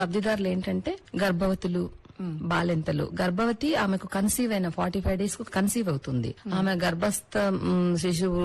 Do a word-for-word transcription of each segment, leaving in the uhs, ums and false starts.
లబ్ధిదారులు ఏంటంటే గర్భవతులు, బాలింతలు. గర్భవతి ఆమెకు కన్సీవ్ అయిన ఫార్టీ ఫైవ్ డేస్ కు కన్సీవ్ అవుతుంది. ఆమె గర్భస్థ మ్, శిశువు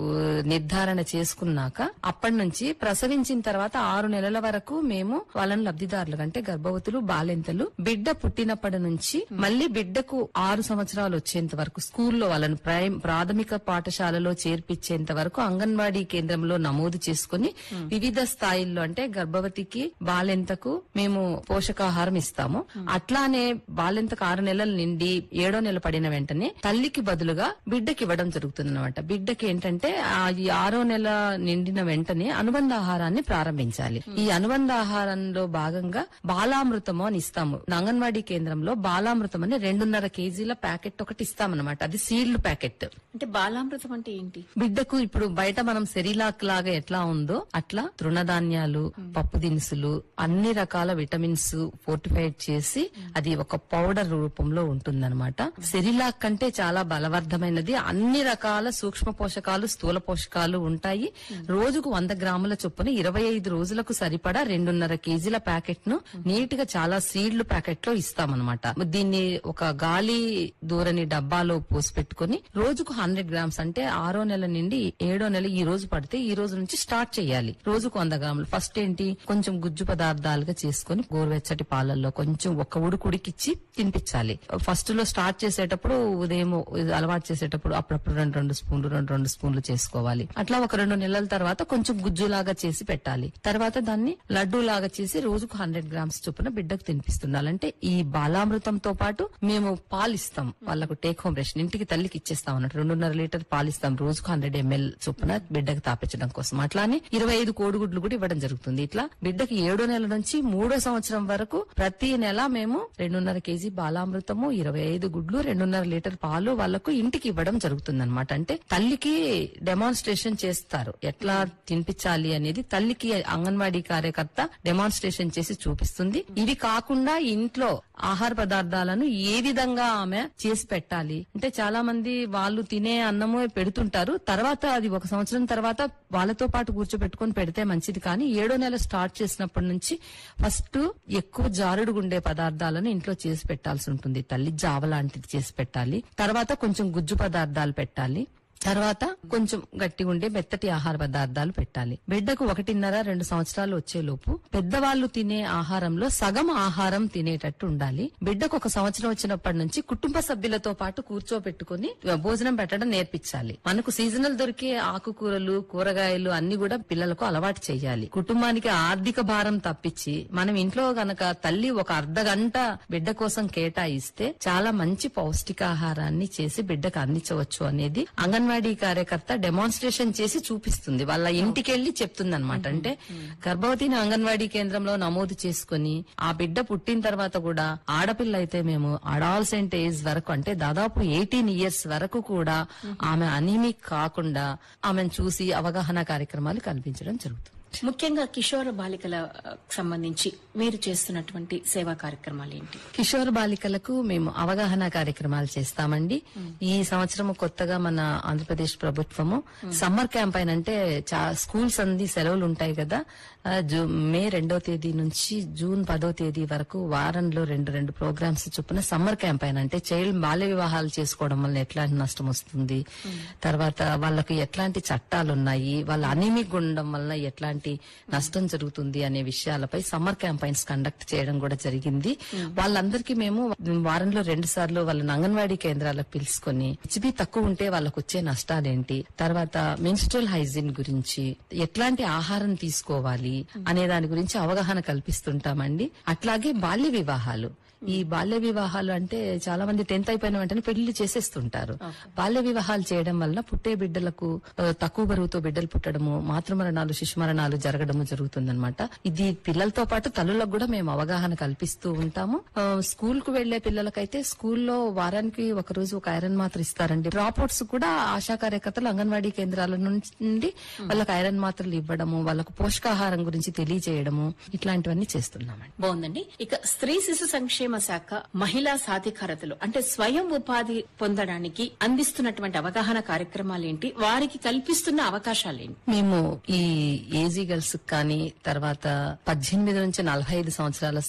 నిర్ధారణ చేసుకున్నాక అప్పటి నుంచి ప్రసవించిన తర్వాత ఆరు నెలల వరకు మేము వాళ్ళని లబ్ధిదారులు అంటే గర్భవతులు, బాలింతలు బిడ్డ పుట్టినప్పటి నుంచి మళ్ళీ బిడ్డకు ఆరు సంవత్సరాలు వచ్చేంత వరకు స్కూల్లో వాళ్ళని ప్రైమ్ ప్రాథమిక పాఠశాలలో చేర్పించేంత వరకు అంగన్వాడీ కేంద్రంలో నమోదు చేసుకుని వివిధ స్థాయిల్లో అంటే గర్భవతికి, బాలింతకు మేము పోషకాహారం ఇస్తాము. అట్లానే బాలింతకు ఆరు నెలల నిండి ఏడో నెల పడిన వెంటనే తల్లికి బదులుగా బిడ్డకి ఇవ్వడం జరుగుతుంది అనమాట. బిడ్డకి ఏంటంటే ఆ ఈ ఆరో నెల నిండిన వెంటనే అనుబంధ ఆహారాన్ని ప్రారంభించాలి. ఈ అనుబంధ ఆహారంలో భాగంగా బాలామృతము అని ఇస్తాము. అంగన్వాడీ కేంద్రంలో బాలామృతం అని రెండున్నర కేజీల ప్యాకెట్ ఒకటి ఇస్తామన్నమాట. అది సీల్డ్ ప్యాకెట్. అంటే బాలామృతం అంటే ఏంటి? బిడ్డకు ఇప్పుడు బయట మనం సెరిలాక్ లాగా ఎట్లా ఉందో అట్లా తృణధాన్యాలు, పప్పు దినుసులు, అన్ని రకాల విటమిన్స్ ఫోర్టిఫైడ్ చేసి అది ఒక పౌడర్ రూపంలో ఉంటుందన్నమాట. సెరిలాక్ కంటే చాలా బలవర్ధమైనది. అన్ని రకాల సూక్ష్మ పోషకాలు, స్థూల పోషకాలు ఉంటాయి. రోజుకు వంద గ్రాముల చొప్పున ఇరవై ఐదు రోజులకు సరిపడా రెండున్నర కేజీల ప్యాకెట్ ను నీట్ గా చాలా సీడ్లు ప్యాకెట్ లో ఇస్తామన్నమాట. దీన్ని ఒక గాలి దూరని డబ్బాలో పోసి పెట్టుకుని రోజుకు హండ్రెడ్ గ్రామ్స్ అంటే ఆరో నెల నుండి ఏడో నెల ఈ రోజు పడితే ఈ రోజు నుంచి స్టార్ట్ చేయాలి. రోజుకు వంద గ్రాములు. ఫస్ట్ ఏంటి కొంచెం గుజ్జు పదార్థాలుగా చేసుకుని గోరువెచ్చటి పాలల్లో కొంచెం ఒక ఉడుకు ఉడికిచ్చి తినిపించాలి. ఫస్ట్ లో స్టార్ట్ చేసేటప్పుడు ఉదయం అలవాటు చేసేటప్పుడు అప్పుడప్పుడు రెండు రెండు స్పూన్లు రెండు రెండు స్పూన్లు చేసుకోవాలి. అట్లా ఒక రెండు నెలల తర్వాత కొంచెం గుజ్జులాగా చేసి పెట్టాలి. తర్వాత దాన్ని లడ్డూ లాగా చేసి రోజుకు హండ్రెడ్ గ్రామ్స్ చొప్పున బిడ్డకు తినిపిస్తుండాలంటే ఈ బాలామృతంతో పాటు మేము పాలిస్తాం. వాళ్ళకు టేక్ హోమ్ రేషన్ ఇంటికి తల్లికి ఇచ్చేస్తాం అన్నట్టు. రెండున్నర లీటర్ పాలిస్తాం రోజుకు హండ్రెడ్ ఎంఎల్ చొప్పున బిడ్డకు తాపించడం కోసం. అట్లానే ఇరవై ఐదు కోడిగుడ్లు కూడా ఇవ్వడం జరుగుతుంది. ఇట్లా బిడ్డకి ఏడో నెల నుంచి మూడో సంవత్సరం వరకు ప్రతి నెల మేము రెండున్నర కేజీ బాలామృతము, ఇరవై ఐదు గుడ్లు, రెండున్నర లీటర్ పాలు వాళ్లకు ఇంటికి ఇవ్వడం జరుగుతుంది అనమాట. అంటే తల్లికి డెమాన్స్ట్రేషన్ చేస్తారు ఎట్లా తినిపించాలి అనేది. తల్లికి అంగన్వాడీ కార్యకర్త డెమాన్స్ట్రేషన్ చేసి చూపిస్తుంది. ఇవి కాకుండా ఇంట్లో ఆహార పదార్థాలను ఏ విధంగా ఆమె చేసి పెట్టాలి అంటే చాలా మంది వాళ్ళు తినే అన్నము పెడుతుంటారు. తర్వాత అది ఒక సంవత్సరం తర్వాత వాళ్ళతో పాటు కూర్చోబెట్టుకుని పెడితే మంచిది. కానీ ఏడో నెల స్టార్ట్ చేసినప్పటి నుంచి ఫస్ట్ ఎక్కువ జారుడుగుండే పదార్థాలను ఇంట్లో చేసి పెట్టాల్సి ఉంటుంది. తల్లి జావ లాంటిది చేసి పెట్టాలి. తర్వాత కొంచెం గుజ్జు పదార్థాలు పెట్టాలి. తర్వాత కొంచెం గట్టిగా ఉండే మెత్తటి ఆహార పదార్థాలు పెట్టాలి. బిడ్డకు ఒకటిన్నర రెండు సంవత్సరాలు వచ్చేలోపు పెద్దవాళ్లు తినే ఆహారంలో సగం ఆహారం తినేటట్టు ఉండాలి. బిడ్డకు ఒక సంవత్సరం వచ్చినప్పటి నుంచి కుటుంబ సభ్యులతో పాటు కూర్చోబెట్టుకుని భోజనం పెట్టడం నేర్పించాలి. మనకు సీజనల్ దొరికే ఆకుకూరలు, కూరగాయలు అన్ని కూడా పిల్లలకు అలవాటు చేయాలి. కుటుంబానికి ఆర్థిక భారం తప్పించి మనం ఇంట్లో గనక తల్లి ఒక అర్ధ గంట బిడ్డ కోసం కేటాయిస్తే చాలా మంచి పౌష్టికాహారాన్ని చేసి బిడ్డకు అందించవచ్చు అనేది అంగన్వాడీ అంగన్వాడీ కార్యకర్త డెమాన్స్ట్రేషన్ చేసి చూపిస్తుంది. వాళ్ళ ఇంటికెళ్లి చెప్తుంది అనమాట. అంటే గర్భవతిని అంగన్వాడీ కేంద్రంలో నమోదు చేసుకుని ఆ బిడ్డ పుట్టిన తర్వాత కూడా ఆడపిల్ల అయితే మేము అడాల్సెంట్ ఏజ్ వరకు అంటే దాదాపు ఎయిటీన్ ఇయర్స్ వరకు కూడా ఆమె అనీమిక్ కాకుండా ఆమెను చూసి అవగాహన కార్యక్రమాలు కల్పించడం జరుగుతుంది. ముఖ్యంగా కిషోర బాలికల సంబంధించి మీరు చేస్తున్నటువంటి సేవా కార్యక్రమాలు ఏంటి? కిషోర బాలికలకు మేము అవగాహన కార్యక్రమాలు చేస్తామండి. ఈ సంవత్సరం కొత్తగా మన ఆంధ్రప్రదేశ్ ప్రభుత్వము సమ్మర్ క్యాంప్ అయిన అంటే స్కూల్స్ అన్ని సెలవులు ఉంటాయి కదా, మే రెండో తేదీ నుంచి జూన్ పదో తేదీ వరకు వారంలో రెండు రెండు ప్రోగ్రామ్స్ చొప్పున సమ్మర్ క్యాంప్ అయిన అంటే చైల్డ్ బాల్య వివాహాలు చేసుకోవడం వల్ల ఎట్లాంటి నష్టం వస్తుంది, తర్వాత వాళ్ళకి ఎట్లాంటి చట్టాలు ఉన్నాయి, వాళ్ళ అనీమిక్ ఉండడం వల్ల ఎట్లాంటి నష్టం జరుగుతుంది అనే విషయాలపై సమ్మర్ క్యాంపైన్స్ కండక్ట్ చేయడం కూడా జరిగింది. వాళ్ళందరికీ మేము వారంలో రెండు సార్లు వాళ్ళని అంగన్వాడీ కేంద్రాలకు పిలుచుకొని హెచ్బీ తక్కువ ఉంటే వాళ్ళకు వచ్చే నష్టాలేంటి, తర్వాత మెన్స్ట్రువల్ హైజీన్ గురించి, ఎట్లాంటి ఆహారం తీసుకోవాలి అనే దాని గురించి అవగాహన కల్పిస్తుంటామండి. అట్లాగే బాల్య వివాహాలు ఈ బాల్య వివాహాలు అంటే చాలా మంది టెన్త్ అయిపోయిన వెంటనే పెళ్లి చేసేస్తుంటారు. బాల్య వివాహాలు చేయడం వల్ల పుట్టే బిడ్డలకు తక్కువ బరువుతో బిడ్డలు పుట్టడము, మాతృమరణాలు, శిశు మరణాలు జరగడము జరుగుతుందన్నమాట. ఇది పిల్లలతో పాటు తల్లులకు కూడా మేము అవగాహన కల్పిస్తూ ఉంటాము. స్కూల్ కు వెళ్లే పిల్లలకైతే స్కూల్లో వారానికి ఒక రోజు ఒక ఐరన్ మాత్ర ఇస్తారండి. డ్రాప్ అవుట్స్ కూడా ఆశా కార్యకర్తలు అంగన్వాడీ కేంద్రాల నుండి వాళ్ళకి ఐరన్ మాత్రలు ఇవ్వడము, వాళ్ళకు పోషకాహారం గురించి తెలియజేయడము, ఇట్లాంటివన్నీ చేస్తున్నామండి. బాగుందండి. ఇక స్త్రీ శిశు సంక్షేమ శాఖ మహిళా సాధికారతలు అంటే స్వయం ఉపాధి పొందడానికి అందిస్తున్నటువంటి అవగాహన కార్యక్రమాలేంటి, వారికి కల్పిస్తున్న అవకాశాలేంటి? మేము ఈ ఏజీ టీనేజీ గర్ల్స్ కానీ తర్వాత పద్దెనిమిది నుంచి నలభై ఐదు సంవత్సరాల